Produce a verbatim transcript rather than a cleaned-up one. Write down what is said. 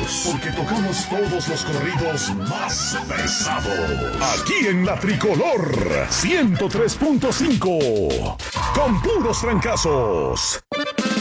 porque tocamos todos los corridos más pesados. Aquí en La Tricolor ciento tres punto cinco, con puros trancazos.